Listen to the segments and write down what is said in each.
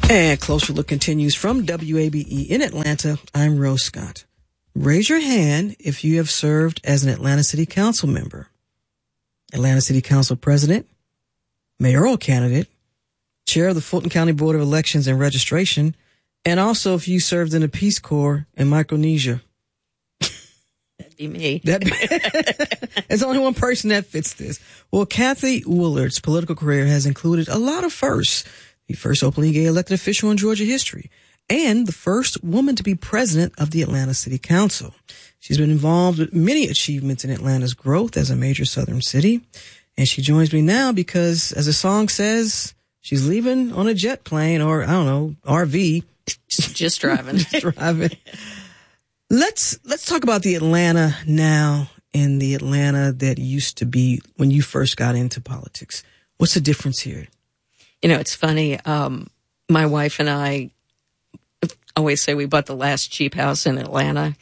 And Closer Look continues from WABE in Atlanta. I'm Rose Scott. Raise your hand if you have served as an Atlanta City Council member, Atlanta City Council president, mayoral candidate, chair of the Fulton County Board of Elections and Registration, and also if you served in the Peace Corps in Micronesia. That'd be me. There's only one person that fits this. Well, Kathy Willard's political career has included a lot of firsts. The first openly gay elected official in Georgia history, and the first woman to be president of the Atlanta City Council. She's been involved with many achievements in Atlanta's growth as a major southern city. And she joins me now because, as the song says, she's leaving on a jet plane or, I don't know, RV. Just driving. Let's talk about the Atlanta now and the Atlanta that used to be when you first got into politics. What's the difference here? You know, it's funny. My wife and I always say we bought the last cheap house in Atlanta.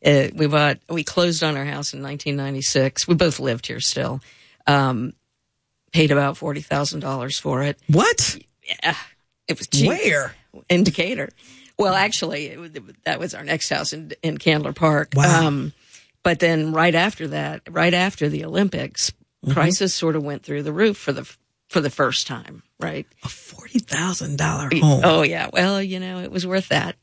We closed on our house in 1996. We both lived here still. Paid about $40,000 for it. What? Yeah, it was cheap. Where? In Decatur. Well, actually, that was our next house in Candler Park. Wow. But then right after that, right after the Olympics, prices sort of went through the roof for the first time, right? A $40,000 home. Oh, yeah. Well, you know, it was worth that.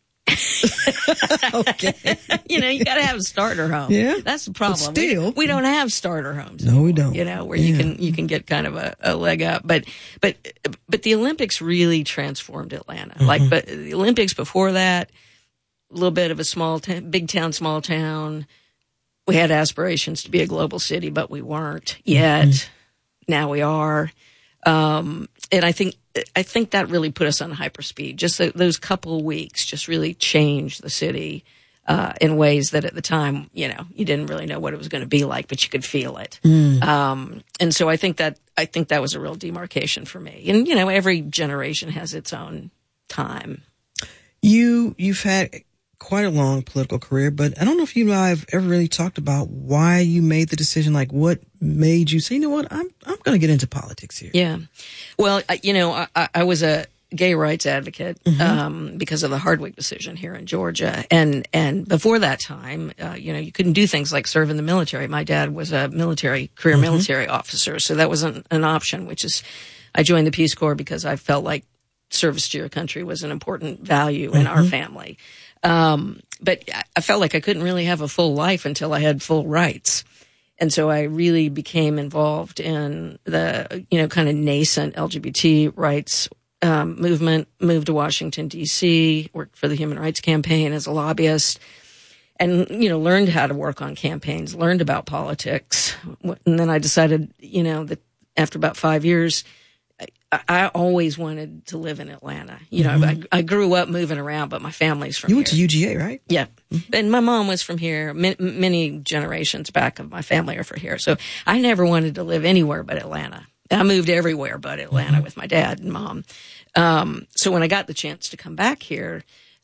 Okay. You know, you got to have a starter home. Yeah. That's the problem. But still, we don't have starter homes. No, we don't. You know, where you can get kind of a leg up. But the Olympics really transformed Atlanta. But the Olympics before that, a little bit of a big town, small town. We had aspirations to be a global city, but we weren't yet. Now we are. And I think that really put us on hyperspeed. Just those couple of weeks just really changed the city in ways that at the time, you know, you didn't really know what it was going to be like, but you could feel it. And so I think that was a real demarcation for me. And you know, every generation has its own time. You've had quite a long political career, but I don't know if you and I have ever really talked about why you made the decision. Like, what made you say, you know what, I'm going to get into politics here? Yeah. Well, you know, I was a gay rights advocate because of the Hardwick decision here in Georgia. And before that time, you know, you couldn't do things like serve in the military. My dad was a career military officer, so that wasn't an option, which is I joined the Peace Corps because I felt like service to your country was an important value in our family. But I felt like I couldn't really have a full life until I had full rights. And so I really became involved in the, you know, kind of nascent LGBT rights movement, moved to Washington, D.C., worked for the Human Rights Campaign as a lobbyist, and, you know, learned how to work on campaigns, learned about politics. And then I decided, you know, that after about 5 years, I always wanted to live in Atlanta. You know, I grew up moving around, but my family's from here. You went to UGA, right? Yeah. And my mom was from here. Many generations back of my family are from here. So I never wanted to live anywhere but Atlanta. I moved everywhere but Atlanta with my dad and mom. So when I got the chance to come back here,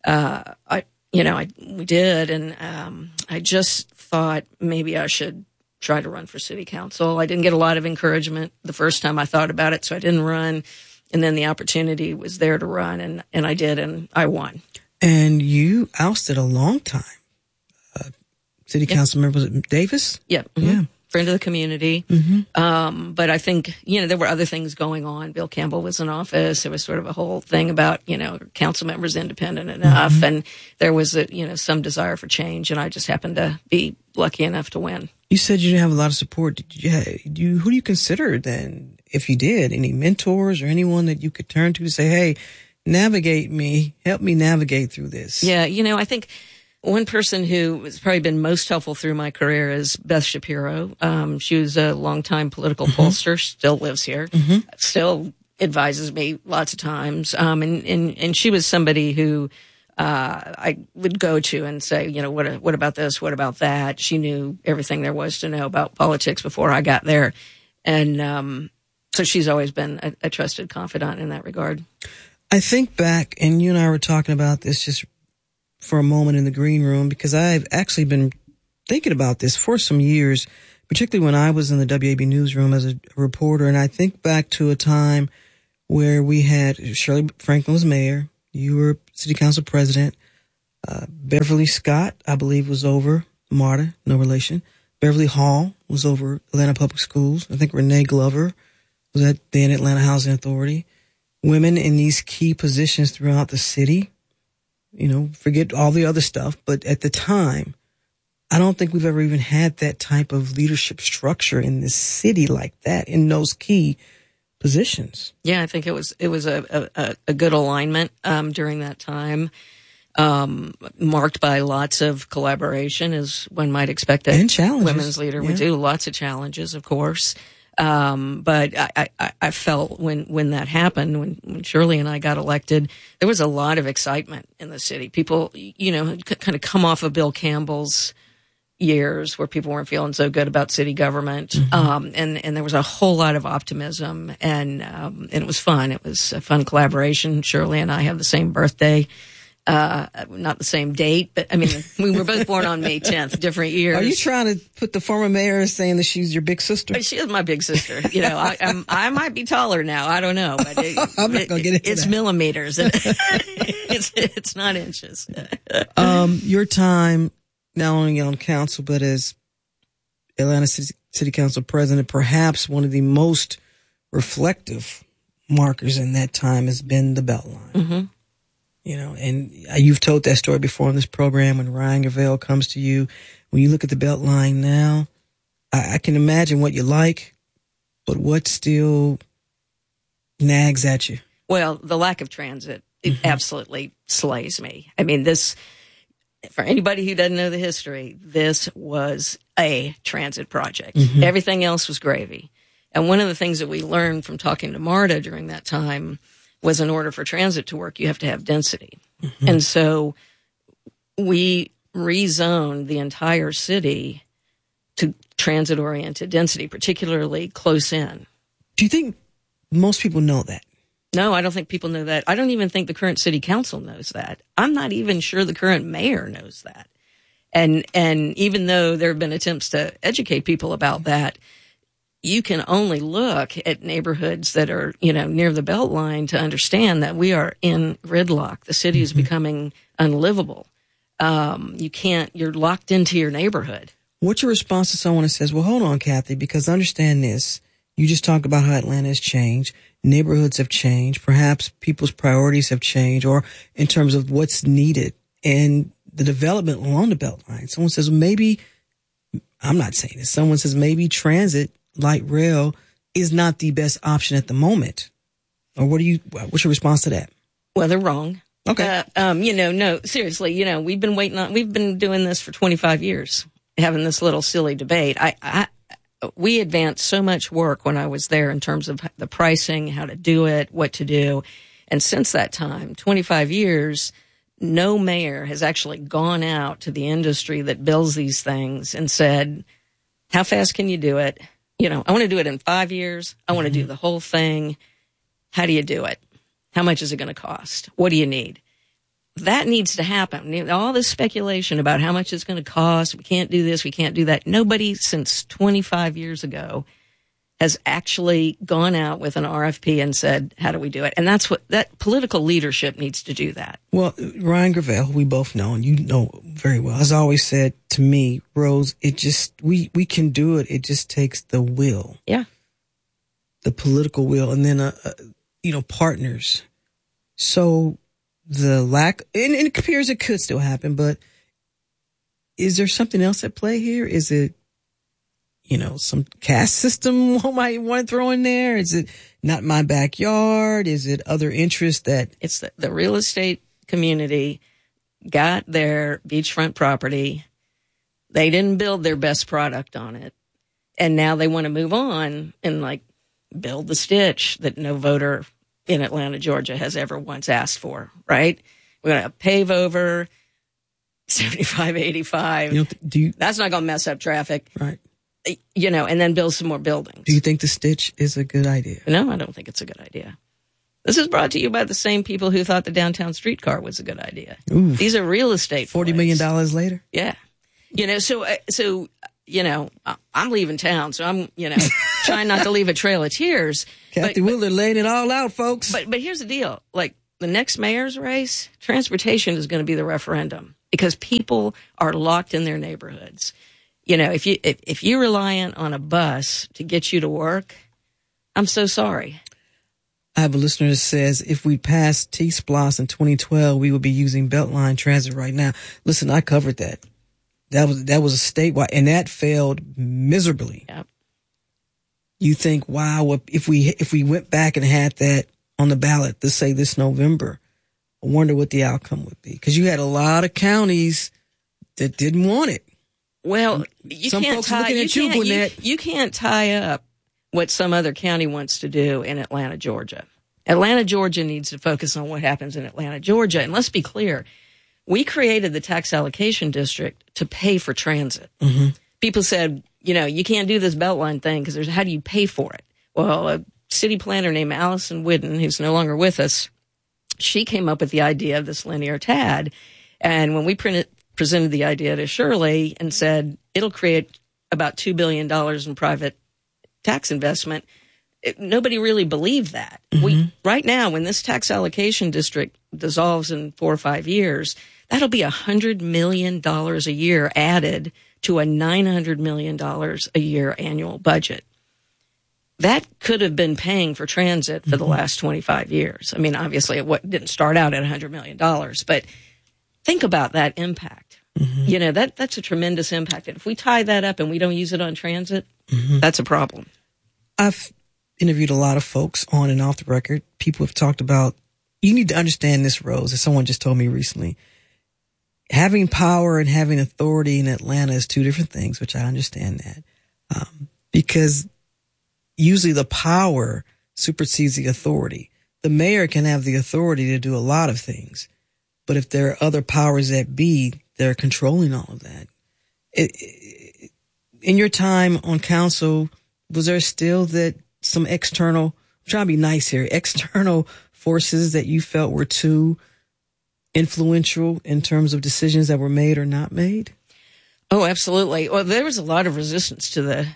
we did. And I just thought maybe I should try to run for city council. I didn't get a lot of encouragement the first time I thought about it, so I didn't run. And then the opportunity was there to run, and I did, and I won. And you ousted a long time city council member, was it Davis? Yeah. Yeah. Friend of the community. But I think, you know, there were other things going on. Bill Campbell was in office. There was sort of a whole thing about, you know, council members independent enough. And there was, some desire for change. And I just happened to be lucky enough to win. You said you didn't have a lot of support. Who do you consider then, if you did, any mentors or anyone that you could turn to say, hey, help me navigate through this? Yeah. You know, I think one person who has probably been most helpful through my career is Beth Shapiro. She was a longtime political pollster, still lives here, still advises me lots of times. And she was somebody who I would go to and say, you know, what about this? What about that? She knew everything there was to know about politics before I got there. And so she's always been a trusted confidant in that regard. I think back, and you and I were talking about this just for a moment in the green room, because I've actually been thinking about this for some years, particularly when I was in the WAB newsroom as a reporter. And I think back to a time where we had Shirley Franklin was mayor. You were city council president. Beverly Scott, I believe, was over MARTA, no relation. Beverly Hall was over Atlanta Public Schools. I think Renee Glover was at then Atlanta Housing Authority. Women in these key positions throughout the city, forget all the other stuff. But at the time, I don't think we've ever even had that type of leadership structure in this city like that in those key positions. Yeah, I think it was a good alignment during that time, marked by lots of collaboration, as one might expect that and challenges. Women's leader would do. Lots of challenges, of course. But I felt when that happened, when Shirley and I got elected, there was a lot of excitement in the city. People, had kind of come off of Bill Campbell's years where people weren't feeling so good about city government. Mm-hmm. And there was a whole lot of optimism and it was fun. It was a fun collaboration. Shirley and I have the same birthday. Not the same date, but I mean, we were both born on May 10th, different years. Are you trying to put the former mayor as saying that she's your big sister? She is my big sister. I might be taller now. I don't know, but I'm not gonna get into it's that. Millimeters. It's not inches. Your time, not only on council, but as Atlanta City Council president, perhaps one of the most reflective markers in that time has been the Beltline. Mm-hmm. And you've told that story before on this program when Ryan Gravel comes to you. When you look at the Beltline now, I can imagine what you like, but what still nags at you? Well, the lack of transit, it absolutely slays me. I mean, for anybody who doesn't know the history, this was a transit project. Mm-hmm. Everything else was gravy. And one of the things that we learned from talking to MARTA during that time was in order for transit to work, you have to have density. Mm-hmm. And so we rezoned the entire city to transit-oriented density, particularly close in. Do you think most people know that? No, I don't think people know that. I don't even think the current city council knows that. I'm not even sure the current mayor knows that. And even though there have been attempts to educate people about that, you can only look at neighborhoods that are, near the Beltline to understand that we are in gridlock. The city is becoming unlivable. You're locked into your neighborhood. What's your response to someone that says, well, hold on, Kathy, because understand this. You just talked about how Atlanta has changed. Neighborhoods have changed. Perhaps people's priorities have changed, or in terms of what's needed and the development along the Beltline. Someone says, maybe, I'm not saying this. Someone says maybe transit, light rail, is not the best option at the moment. Or what's your response to that? Well, they're wrong. Okay. No, seriously, we've been doing this for 25 years, having this little silly debate. We advanced so much work when I was there in terms of the pricing, how to do it, what to do. And since that time, 25 years, no mayor has actually gone out to the industry that builds these things and said, how fast can you do it? I want to do it in 5 years. I want to do the whole thing. How do you do it? How much is it going to cost? What do you need? That needs to happen. All this speculation about how much it's going to cost. We can't do this. We can't do that. Nobody since 25 years ago has actually gone out with an RFP and said, how do we do it? And that political leadership needs to do that. Well, Ryan Gravel, we both know, and you know very well, has always said to me, Rose, we can do it. It just takes the will. Yeah. The political will, and then, partners. So the lack, and it appears it could still happen, but is there something else at play here? Is it, some caste system one might want to throw in there? Is it not my backyard? Is it other interests that? It's the real estate community got their beachfront property. They didn't build their best product on it. And now they want to move on and build the Stitch that no voter in Atlanta, Georgia has ever once asked for, right? We're going to pave over 75, 85. That's not going to mess up traffic. Right. And then build some more buildings. Do you think the Stitch is a good idea? No, I don't think it's a good idea. This is brought to you by the same people who thought the downtown streetcar was a good idea. Oof. These are real estate $40 million later? Yeah. I'm leaving town, so I'm, trying not to leave a trail of tears. Kathy Willard laying it all out, folks. But here's the deal. The the next mayor's race, transportation is going to be the referendum because people are locked in their neighborhoods. You know, if you're reliant on a bus to get you to work, I'm so sorry. I have a listener that says if we passed T-Splosh in 2012, we would be using Beltline Transit right now. Listen, I covered that. That was a statewide, and that failed miserably. Yep. You think, wow, if we went back and had that on the ballot, let's say this November, I wonder what the outcome would be. Because you had a lot of counties that didn't want it. Well, you can't tie up what some other county wants to do in Atlanta, Georgia. Atlanta, Georgia needs to focus on what happens in Atlanta, Georgia. And let's be clear, we created the tax allocation district to pay for transit. Mm-hmm. People said, you know, you can't do this Beltline thing because how do you pay for it? Well, a city planner named Allison Whidden, who's no longer with us, she came up with the idea of this linear TAD. And when we presented the idea to Shirley and said it'll create about $2 billion in private tax investment, nobody really believed that. Mm-hmm. Right now, when this tax allocation district dissolves in 4 or 5 years, that'll be $100 million a year added to a $900 million a year annual budget. That could have been paying for transit for the last 25 years. I mean, obviously, it didn't start out at $100 million, but think about that impact. Mm-hmm. You know, that's a tremendous impact. And if we tie that up and we don't use it on transit, that's a problem. I've interviewed a lot of folks on and off the record. People have talked about, you need to understand this, Rose, as someone just told me recently. Having power and having authority in Atlanta is two different things, which I understand that. Because usually the power supersedes the authority. The mayor can have the authority to do a lot of things, but if there are other powers that be, they're controlling all of that. In your time on council, was there still some external, I'm trying to be nice here, external forces that you felt were too influential in terms of decisions that were made or not made? Oh, absolutely. Well, there was a lot of resistance to the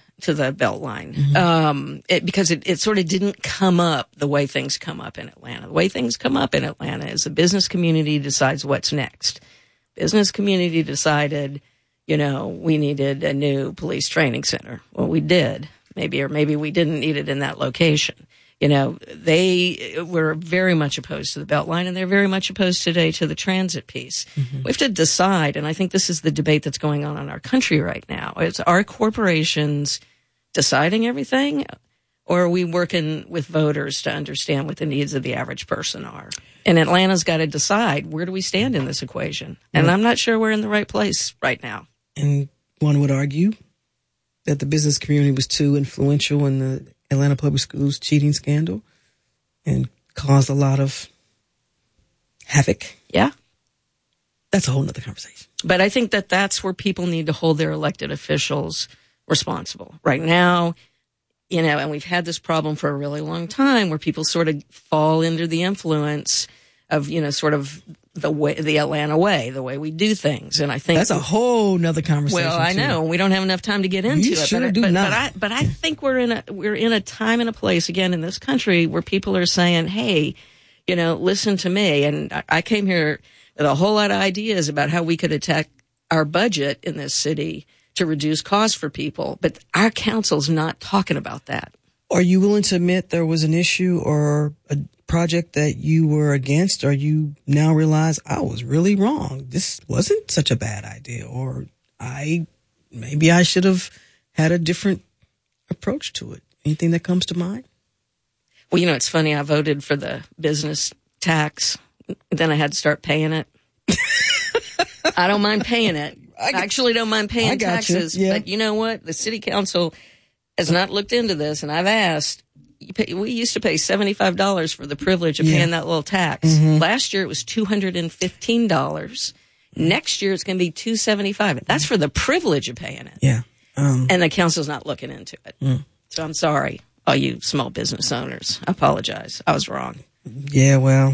Beltline, because it sort of didn't come up the way things come up in Atlanta. The way things come up in Atlanta is the business community decides what's next. Business community decided, you know, we needed a new police training center. Well, we did. Maybe we didn't need it in that location. You know, they were very much opposed to the Beltline, and they're very much opposed today to the transit piece. Mm-hmm. We have to decide, and I think this is the debate that's going on in our country right now. Is our corporations deciding everything, or are we working with voters to understand what the needs of the average person are? And Atlanta's got to decide, where do we stand in this equation? And I'm not sure we're in the right place right now. And one would argue that the business community was too influential in the Atlanta Public Schools cheating scandal and caused a lot of havoc. Yeah. That's a whole nother conversation. But I think that's where people need to hold their elected officials responsible. Right now, you know, and we've had this problem for a really long time where people sort of fall under the influence of, you know, sort of the Atlanta way, the way we do things. And I think that's a whole nother conversation. Well, I know we don't have enough time to get into it, but I think we're in a time and a place again in this country where people are saying, hey, you know, listen to me. And I came here with a whole lot of ideas about how we could attack our budget in this city to reduce costs for people. But our council's not talking about that. Are you willing to admit there was an issue or a project that you were against, or you now realize I was really wrong? This wasn't such a bad idea, or maybe I should have had a different approach to it. Anything that comes to mind? Well, you know, it's funny. I voted for the business tax. Then I had to start paying it. I don't mind paying it. I actually don't mind paying taxes. Yeah. But you know what? The city council has not looked into this, and I've asked. We used to pay $75 for the privilege of paying that little tax. Mm-hmm. Last year it was $215. Next year it's going to be $275. That's for the privilege of paying it. Yeah. And the council's not looking into it. So I'm sorry, all you small business owners. I apologize. I was wrong. Yeah, well.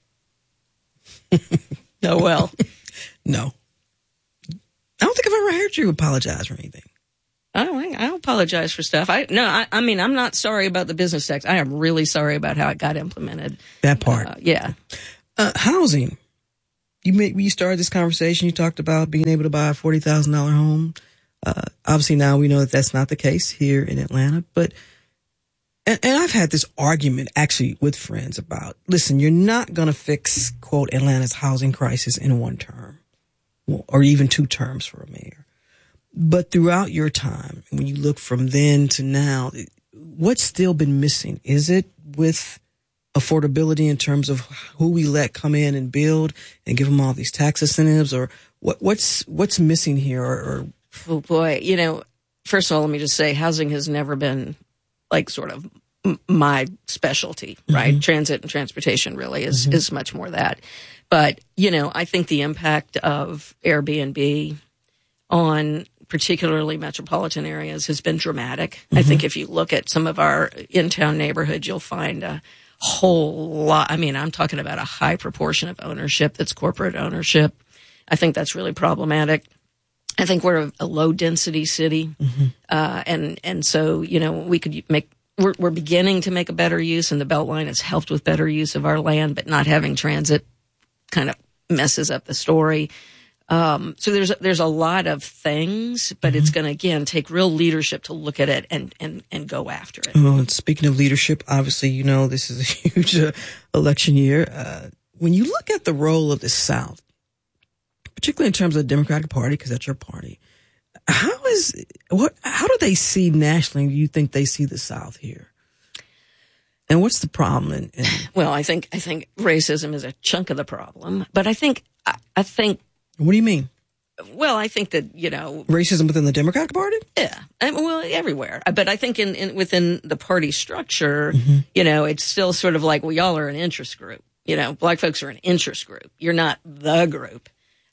No, well. No. I don't think I've ever heard you apologize for anything. I don't apologize for stuff. I mean, I'm not sorry about the business tax. I am really sorry about how it got implemented. That part. Yeah. Housing. You started this conversation. You talked about being able to buy a $40,000 home. Obviously now we know that that's not the case here in Atlanta, but, and I've had this argument actually with friends about, listen, you're not going to fix, quote, Atlanta's housing crisis in one term or even 2 terms for a mayor. But throughout your time, when you look from then to now, what's still been missing? Is it with affordability in terms of who we let come in and build and give them all these tax incentives, or what's missing here? Or oh boy, first of all, let me just say housing has never been like sort of my specialty, right? Mm-hmm. Transit and transportation really is much more that. But, I think the impact of Airbnb on particularly metropolitan areas has been dramatic. Mm-hmm. I think if you look at some of our in-town neighborhoods, you'll find a whole lot. I mean, I'm talking about a high proportion of ownership that's corporate ownership. I think that's really problematic. I think we're a low density city. Mm-hmm. And so, we could we're beginning to make a better use, and the Beltline has helped with better use of our land, but not having transit kind of messes up the story. So there's a lot of things, but it's going to, again, take real leadership to look at it and go after it. Well, and speaking of leadership, obviously, this is a huge election year. When you look at the role of the South, particularly in terms of the Democratic Party, because that's your party, how do they see nationally? Do you think they see the South here? And what's the problem? Well, I think racism is a chunk of the problem, but I think. What do you mean? Well, I think that, racism within the Democratic Party? Yeah. Well, everywhere. But I think within the party structure, it's still sort of like, well, y'all are an interest group. Black folks are an interest group. You're not the group.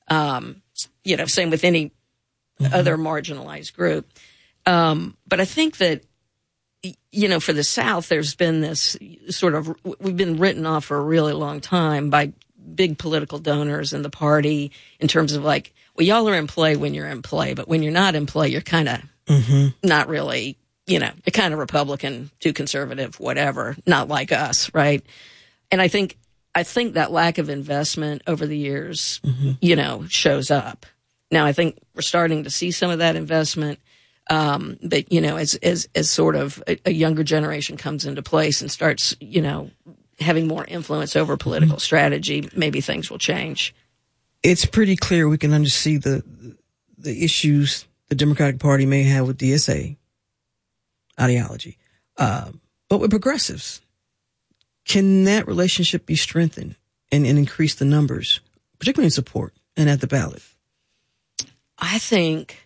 Same with any other marginalized group. But I think that, for the South, there's been this sort of, we've been written off for a really long time by big political donors in the party in terms of like, well, y'all are in play when you're in play, but when you're not in play, you're kind of not really, you're kind of Republican, too conservative, whatever, not like us, right? And I think that lack of investment over the years, shows up. Now, I think we're starting to see some of that investment, but as sort of a younger generation comes into place and starts, having more influence over political strategy, maybe things will change. It's pretty clear we can see the issues the Democratic Party may have with DSA ideology. But with progressives, can that relationship be strengthened and increase the numbers, particularly in support and at the ballot? I think,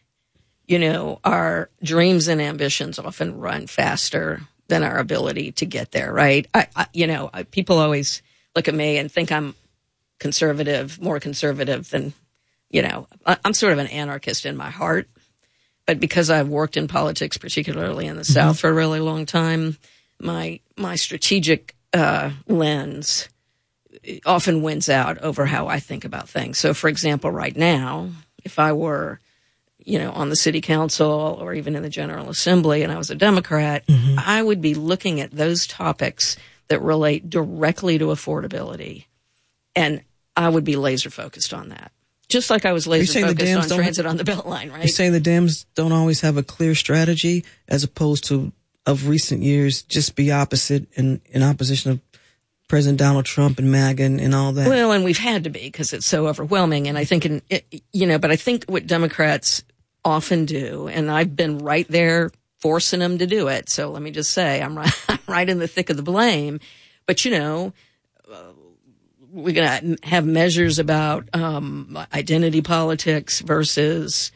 our dreams and ambitions often run faster than our ability to get there, right? People always look at me and think I'm more conservative than, I'm sort of an anarchist in my heart. But because I've worked in politics, particularly in the South for a really long time, my strategic lens often wins out over how I think about things. So, for example, right now, if I were on the city council or even in the General Assembly and I was a Democrat, I would be looking at those topics that relate directly to affordability. And I would be laser focused on that. Just like I was laser focused on transit on the Beltline, right? You're saying the Dems don't always have a clear strategy as opposed to, of recent years, just be opposite and in opposition of President Donald Trump and MAGA and all that? Well, and we've had to be because it's so overwhelming. And I think, but I think what Democrats often do, and I've been right there forcing them to do it. So let me just say, I'm right in the thick of the blame. But, we're going to have measures about identity politics versus,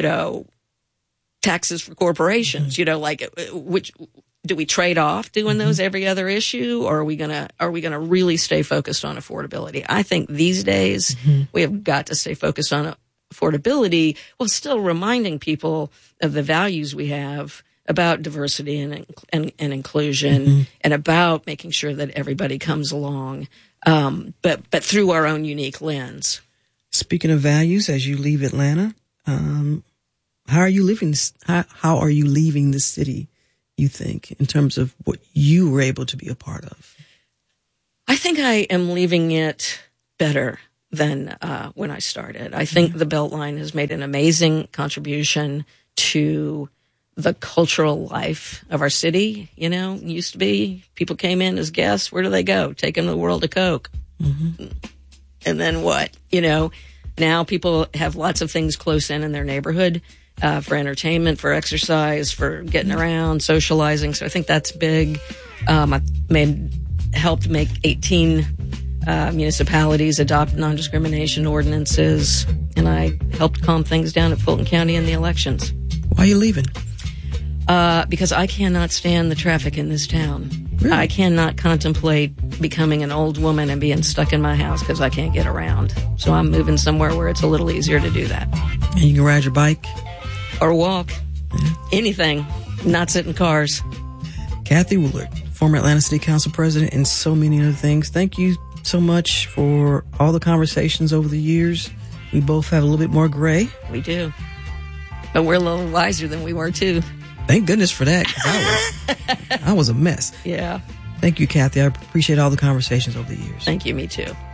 taxes for corporations, which do we trade off doing those every other issue, or are we going to really stay focused on affordability? I think these days we have got to stay focused on affordability while still reminding people of the values we have about diversity and inclusion and about making sure that everybody comes along, but through our own unique lens. Speaking of values, as you leave Atlanta, how are you leaving the city, you think, in terms of what you were able to be a part of? I think I am leaving it better than when I started. I think the Beltline has made an amazing contribution to the cultural life of our city. You know, it used to be people came in as guests. Where do they go? Take them to the World of Coke. Mm-hmm. And then what? You know, now people have lots of things close in their neighborhood for entertainment, for exercise, for getting around, socializing. So I think that's big. I helped make 18 municipalities adopt non-discrimination ordinances, and I helped calm things down at Fulton County in the elections. Why are you leaving? Because I cannot stand the traffic in this town. Really? I cannot contemplate becoming an old woman and being stuck in my house because I can't get around. So I'm moving somewhere where it's a little easier to do that. And you can ride your bike? Or walk. Anything. Not sit in cars. Kathy Woolard, former Atlanta City Council president, and so many other things. Thank you so much for all the conversations over the years. We both have a little bit more gray. We do. But we're a little wiser than we were, too. Thank goodness for that, because I was a mess. Yeah. Thank you, Kathy. I appreciate all the conversations over the years. Thank you. Me too.